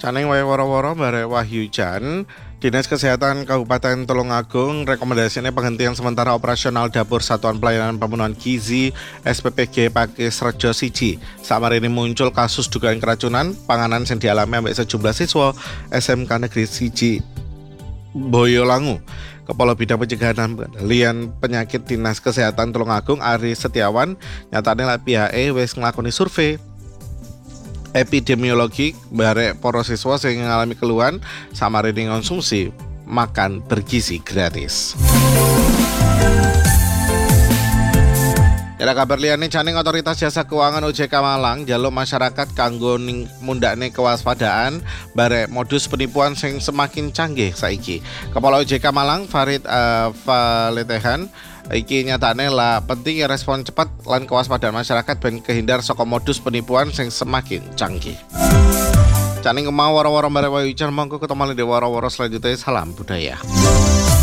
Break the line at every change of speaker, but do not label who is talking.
Caneng wae woro-woro bare Wahyu Jan, Dinas Kesehatan Kabupaten Tulungagung rekomendasinya penghentian sementara operasional Dapur Satuan Pelayanan Pemenuhan Gizi SPPG Pakis Rejo Siji. Samarene muncul kasus dugaan keracunan panganan sing dialami ambek sejumlah siswa SMK Negeri Siji Boyolangu. Kepala Bidang Pencegahan dan Pengendalian Penyakit Dinas Kesehatan Tulungagung Ari Setiawan nyatane lek pihake wis nglakoni survei epidemiologi barek para siswa sing ngalami keluhan samarene konsumsi makan bergizi gratis. Ada kabar liyane Caneng Otoritas Jasa Keuangan OJK Malang njaluk masyarakat kanggo mundhakne kewaspadaan barek modus penipuan sing semakin canggih saiki. Kepala OJK Malang Farid Faletehan iki nyatane lah penting respon cepat lan kewaspadaan masyarakat ben kehindar saka modus penipuan sing semakin canggih. Caneng mau waro-waro barek Wahyu Jan monggo ketemu di waro-waro selanjutnya. Salam budaya.